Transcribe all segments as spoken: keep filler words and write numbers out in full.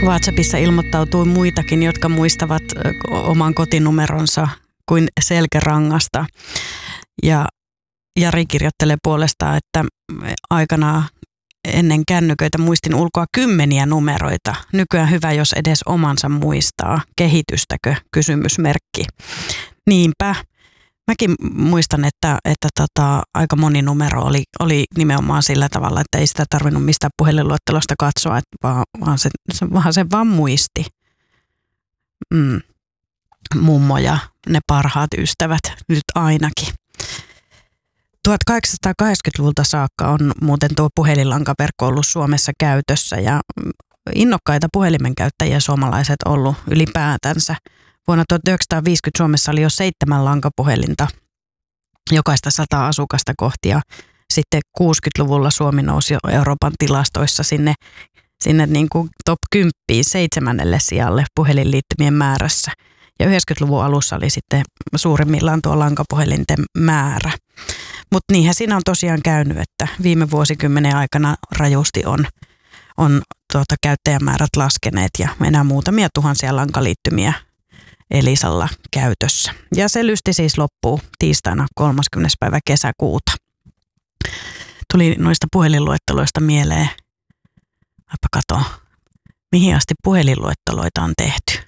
WhatsAppissa ilmoittautui muitakin, jotka muistavat oman kotinumeronsa kuin selkärangasta. Ja Jari kirjoittelee puolestaan, että aikanaan ennen kännyköitä muistin ulkoa kymmeniä numeroita. Nykyään hyvä, jos edes omansa muistaa. Kehitystäkö? Kysymysmerkki. Niinpä. Mäkin muistan, että, että tota, aika moni numero oli, oli nimenomaan sillä tavalla, että ei sitä tarvinnut mistään puhelinluettelosta katsoa, että vaan, vaan, se, se, vaan se vaan muisti. Mm. Mummo ja ne parhaat ystävät nyt ainakin. tuhatkahdeksansataakahdeksankymmentäluvulta saakka on muuten tuo puhelinlankaverkko ollut Suomessa käytössä ja innokkaita puhelimen käyttäjiä suomalaiset ollut ylipäätänsä. Vuonna tuhatyhdeksänsataaviisikymmentä Suomessa oli jo seitsemän lankapuhelinta jokaista sataa asukasta kohti ja sitten kuusikymmentäluvulla Suomi nousi jo Euroopan tilastoissa sinne, sinne niin kuin top kymmenen seitsemännelle sijalle puhelinliittymien määrässä. Ja yhdeksänkymmentäluvun alussa oli sitten suurimmillaan tuo lankapuhelinten määrä. Mutta niinhän siinä on tosiaan käynyt, että viime vuosikymmenen aikana rajusti on, on tuota, käyttäjämäärät laskeneet ja enää muutamia tuhansia lankaliittymiä Elisalla käytössä. Ja se lysti siis loppuu tiistaina kolmaskymmenes päivä kesäkuuta. Tuli noista puhelinluetteloista mieleen, aipa kato, mihin asti puhelinluetteloita on tehty.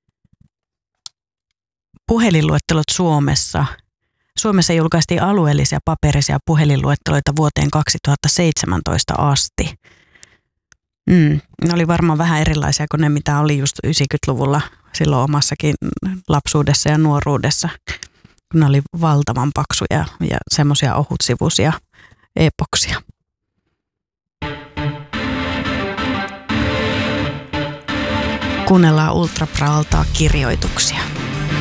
Puhelinluettelot Suomessa. Suomessa julkaistiin alueellisia paperisia puhelinluetteloita vuoteen kaksituhattaseitsemäntoista asti. Mm, ne oli varmaan vähän erilaisia kuin ne, mitä oli just yhdeksänkymmentäluvulla silloin omassakin lapsuudessa ja nuoruudessa. Ne oli valtavan paksuja ja semmoisia ohutsivuisia epoksia. Kuunnellaan Ultra Praaltaa kirjoituksia.